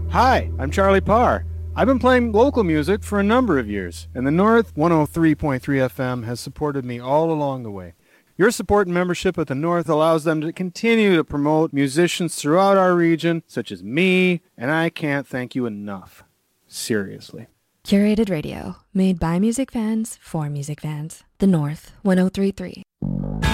Hi, I'm Charlie Parr. I've been playing local music for a number of years, and the North 103.3 FM has supported me all along the way. Your support and membership at the North allows them to continue to promote musicians throughout our region, such as me, and I can't thank you enough. Seriously. Curated radio, made by music fans, for music fans. The North 103.3.